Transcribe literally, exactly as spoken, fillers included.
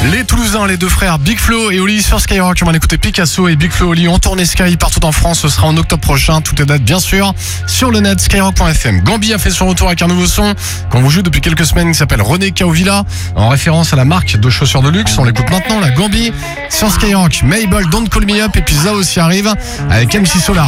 Les Toulousains, les deux frères Big Flo et Oli sur Skyrock. On va écouter Picasso et Big Flo et Oli en tournée Sky partout en France. Ce sera en octobre prochain. Toutes les dates, bien sûr, sur le net skyrock point f m. Gambi a fait son retour avec un nouveau son qu'on vous joue depuis quelques semaines qui s'appelle René Caovilla, en référence à la marque de chaussures de luxe. On l'écoute maintenant, la Gambi sur Skyrock. Mabel, Don't Call Me Up, et puis ça aussi arrive avec M C Solar.